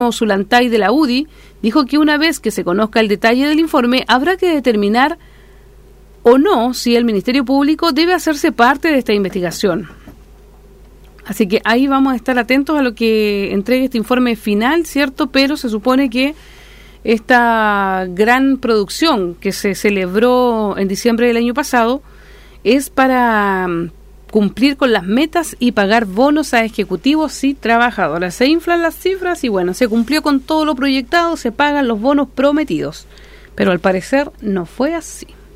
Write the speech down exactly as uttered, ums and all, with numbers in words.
Zulantay de la U D I dijo que una vez que se conozca el detalle del informe, habrá que determinar o no si el Ministerio Público debe hacerse parte de esta investigación. Así que ahí vamos a estar atentos a lo que entregue este informe final, ¿cierto? Pero se supone que esta gran producción que se celebró en diciembre del año pasado es para cumplir con las metas y pagar bonos a ejecutivos y trabajadoras. Se inflan las cifras y bueno, se cumplió con todo lo proyectado, se pagan los bonos prometidos. Pero al parecer no fue así.